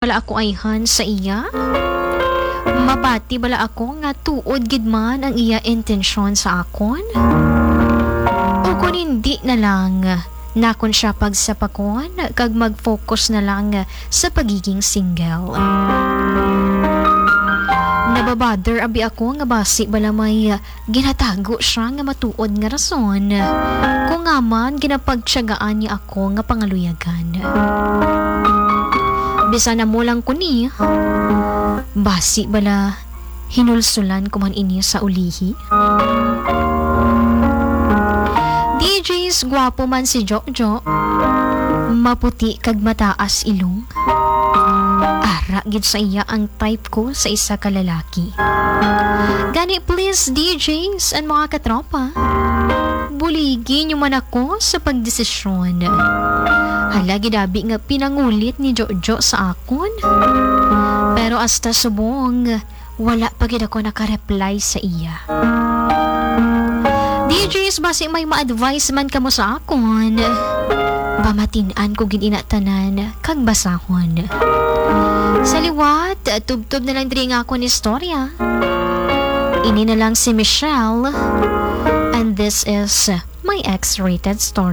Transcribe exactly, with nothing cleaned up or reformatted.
bala ako ayhan sa iya? Mabati bala ako nga tuod gid man ang iya intensyon sa akon? O kung hindi na lang nakon siya pagsapakon kag mag-focus na lang sa pagiging single. Nababother abi ako nga basi bala may ginatago siya nga matuod nga rason kung nga man ginapagtiyagaan niya ako nga pangaluyagan. Bisa na mo lang ko ni basi bala hinulsulan ko man ini sa ulihi. D Js gwapo man si Jojo, maputi kag mataas ilong. Ara gid sa iya ang type ko sa isa ka lalaki. Gani please D Js and mga katropa, buligin niyo man ako sa pagdesisyon. Hala gidabi nga pinangulit ni Jojo sa akon. Pero hasta subong wala pa gid ako naka-reply sa iya. D Js basi may ma-advise man kamo sa akon, pamatin-an ko gid inatanan kag basahon. Sa liwat, tubtob na lang diri nga ako ni istorya. Ini na lang si Michelle, and this is my X-rated story.